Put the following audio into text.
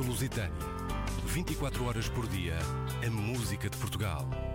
Rádio Lusitânia. 24 horas por dia, a música de Portugal.